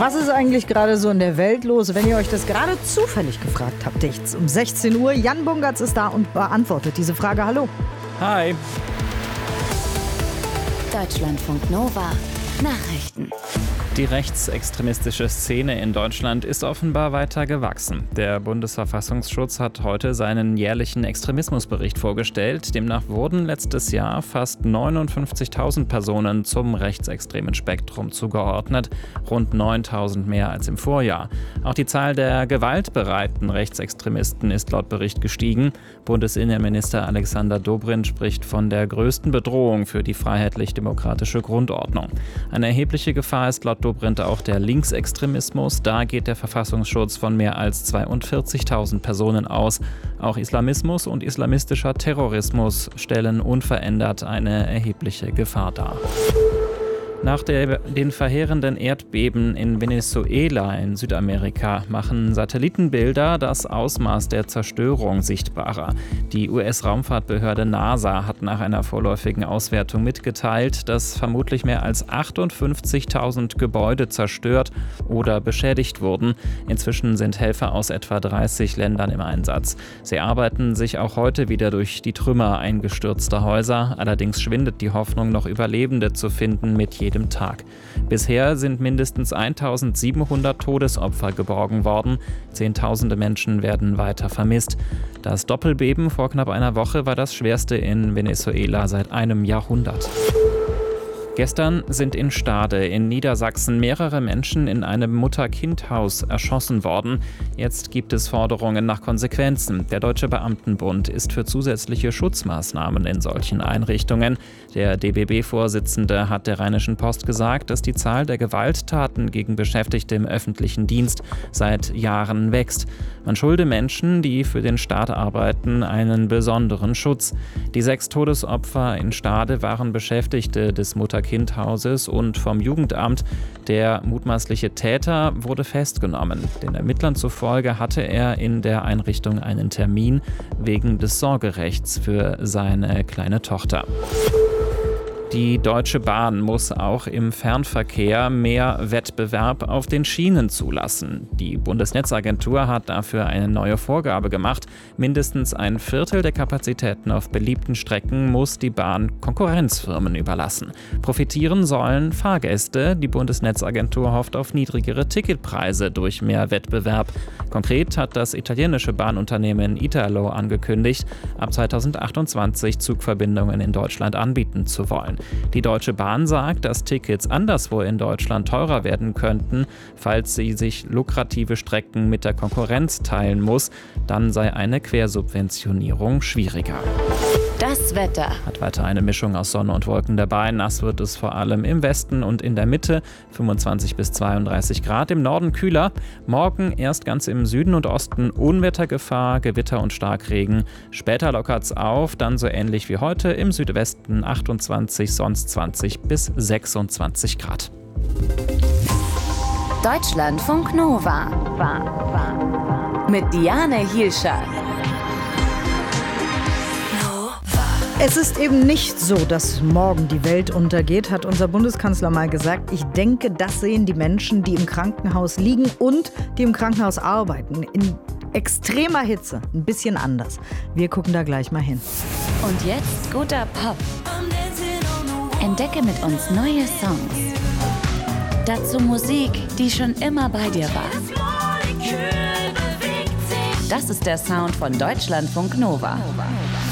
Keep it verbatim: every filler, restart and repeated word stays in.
Was ist eigentlich gerade so in der Welt los? Wenn ihr euch das gerade zufällig gefragt habt, nichts. Um sechzehn Uhr, Jan Bungertz ist da und beantwortet diese Frage. Hallo. Hi. Deutschlandfunk Nova. Nachrichten. Die rechtsextremistische Szene in Deutschland ist offenbar weiter gewachsen. Der Bundesverfassungsschutz hat heute seinen jährlichen Extremismusbericht vorgestellt. Demnach wurden letztes Jahr fast neunundfünfzigtausend Personen zum rechtsextremen Spektrum zugeordnet, rund neuntausend mehr als im Vorjahr. Auch die Zahl der gewaltbereiten Rechtsextremisten ist laut Bericht gestiegen. Bundesinnenminister Alexander Dobrindt spricht von der größten Bedrohung für die freiheitlich-demokratische Grundordnung. Eine erhebliche Gefahr ist laut Dobrindt auch der Linksextremismus. Da geht der Verfassungsschutz von mehr als zweiundvierzigtausend Personen aus. Auch Islamismus und islamistischer Terrorismus stellen unverändert eine erhebliche Gefahr dar. Nach der, den verheerenden Erdbeben in Venezuela in Südamerika machen Satellitenbilder das Ausmaß der Zerstörung sichtbarer. Die U S-Raumfahrtbehörde NASA hat nach einer vorläufigen Auswertung mitgeteilt, dass vermutlich mehr als achtundfünfzigtausend Gebäude zerstört oder beschädigt wurden. Inzwischen sind Helfer aus etwa dreißig Ländern im Einsatz. Sie arbeiten sich auch heute wieder durch die Trümmer eingestürzter Häuser. Allerdings schwindet die Hoffnung, noch Überlebende zu finden mit jedem Tag. Bisher sind mindestens eintausendsiebenhundert Todesopfer geborgen worden. Zehntausende Menschen werden weiter vermisst. Das Doppelbeben vor knapp einer Woche war das schwerste in Venezuela seit einem Jahrhundert. Gestern sind in Stade in Niedersachsen mehrere Menschen in einem Mutter-Kind-Haus erschossen worden. Jetzt gibt es Forderungen nach Konsequenzen. Der Deutsche Beamtenbund ist für zusätzliche Schutzmaßnahmen in solchen Einrichtungen. Der D B B-Vorsitzende hat der Rheinischen Post gesagt, dass die Zahl der Gewalttaten gegen Beschäftigte im öffentlichen Dienst seit Jahren wächst. Man schulde Menschen, die für den Staat arbeiten, einen besonderen Schutz. Die sechs Todesopfer in Stade waren Beschäftigte des Mutter-Kind-Hauses und vom Jugendamt. Der mutmaßliche Täter wurde festgenommen. Den Ermittlern zufolge hatte er in der Einrichtung einen Termin wegen des Sorgerechts für seine kleine Tochter. Die Deutsche Bahn muss auch im Fernverkehr mehr Wettbewerb auf den Schienen zulassen. Die Bundesnetzagentur hat dafür eine neue Vorgabe gemacht. Mindestens ein Viertel der Kapazitäten auf beliebten Strecken muss die Bahn Konkurrenzfirmen überlassen. Profitieren sollen Fahrgäste. Die Bundesnetzagentur hofft auf niedrigere Ticketpreise durch mehr Wettbewerb. Konkret hat das italienische Bahnunternehmen Italo angekündigt, ab zweitausendachtundzwanzig Zugverbindungen in Deutschland anbieten zu wollen. Die Deutsche Bahn sagt, dass Tickets anderswo in Deutschland teurer werden könnten, falls sie sich lukrative Strecken mit der Konkurrenz teilen muss. Dann sei eine Quersubventionierung schwieriger. Das Wetter. Hat weiter eine Mischung aus Sonne und Wolken dabei. Nass wird es vor allem im Westen und in der Mitte. fünfundzwanzig bis zweiunddreißig Grad, im Norden kühler. Morgen erst ganz im Süden und Osten Unwettergefahr, Gewitter und Starkregen. Später lockert's auf, dann so ähnlich wie heute. Im Südwesten achtundzwanzig, sonst zwanzig bis sechsundzwanzig Grad. Deutschlandfunk Nova. Mit Diane Hielscher. Es ist eben nicht so, dass morgen die Welt untergeht, hat unser Bundeskanzler mal gesagt. Ich denke, das sehen die Menschen, die im Krankenhaus liegen und die im Krankenhaus arbeiten. In extremer Hitze, ein bisschen anders. Wir gucken da gleich mal hin. Und jetzt guter Pop. Entdecke mit uns neue Songs. Dazu Musik, die schon immer bei dir war. Das ist der Sound von Deutschlandfunk Nova.